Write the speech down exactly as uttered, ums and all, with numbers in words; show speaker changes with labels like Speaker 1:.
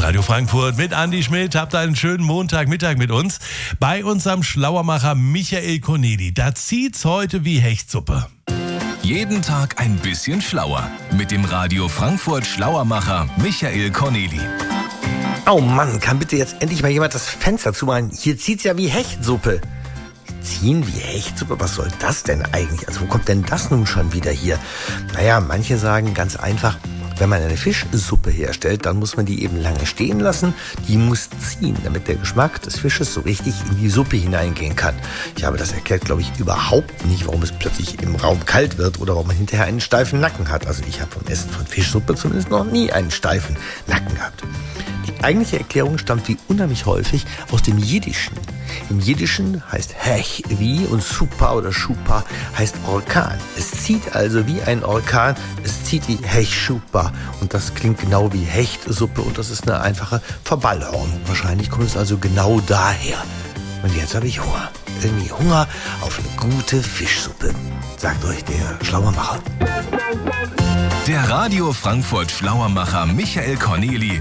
Speaker 1: ist Radio Frankfurt mit Andi Schmidt. Habt einen schönen Montagmittag mit uns. Bei unserem Schlauermacher Michael Corneli. Da zieht's heute wie Hechtsuppe.
Speaker 2: Jeden Tag ein bisschen schlauer. Mit dem Radio Frankfurt Schlauermacher Michael Corneli.
Speaker 3: Oh Mann, kann bitte jetzt endlich mal jemand das Fenster zumachen? Hier zieht's ja wie Hechtsuppe. Ziehen wie Hechtsuppe? Was soll das denn eigentlich? Also wo kommt denn das nun schon wieder hier? Naja, manche sagen ganz einfach, wenn man eine Fischsuppe herstellt, dann muss man die eben lange stehen lassen. Die muss ziehen, damit der Geschmack des Fisches so richtig in die Suppe hineingehen kann. Ich habe das erklärt, glaube ich, überhaupt nicht, warum es plötzlich im Raum kalt wird oder warum man hinterher einen steifen Nacken hat. Also ich habe vom Essen von Fischsuppe zumindest noch nie einen steifen Nacken gehabt. Die eigentliche Erklärung stammt wie unheimlich häufig aus dem Jiddischen. Im Jiddischen heißt Hech wie und Supa oder Schupa heißt Orkan. Es zieht also wie ein Orkan, es zieht wie Hech-Schupa. Und das klingt genau wie Hechtsuppe und das ist eine einfache Verballhornung. Wahrscheinlich kommt es also genau daher. Und jetzt habe ich Hunger. Irgendwie Hunger auf eine gute Fischsuppe. Sagt euch der Schlauermacher.
Speaker 2: Der Radio Frankfurt Schlauermacher Michael Corneli